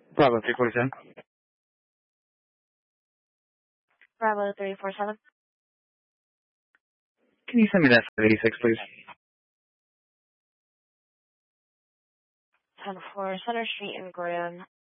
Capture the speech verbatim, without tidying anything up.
Bravo three forty-seven. Bravo three four seven. Can you send me that eighty-six, please? ten four Center Street in Grand